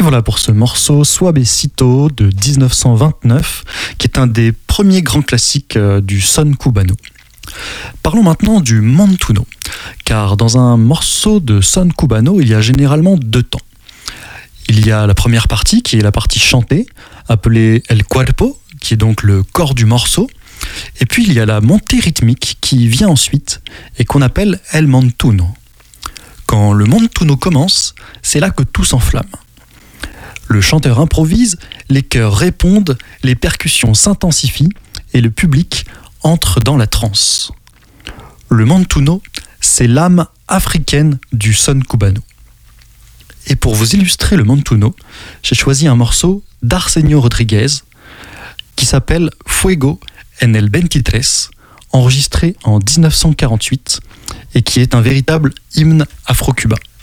voilà pour ce morceau Suavecito de 1929, qui est un des premiers grands classiques du son cubano. Parlons maintenant du montuno, car dans un morceau de son cubano, il y a généralement deux temps. Il y a la première partie, qui est la partie chantée, appelée el cuerpo, qui est donc le corps du morceau, et puis il y a la montée rythmique qui vient ensuite, et qu'on appelle el montuno. Quand le montuno commence, c'est là que tout s'enflamme. Le chanteur improvise, les chœurs répondent, les percussions s'intensifient, et le public entre dans la transe. Le montuno, c'est l'âme africaine du son cubano. Et pour vous illustrer le montuno, j'ai choisi un morceau d'Arsenio Rodriguez qui s'appelle Fuego en el 23, enregistré en 1948 et qui est un véritable hymne afro-cubain.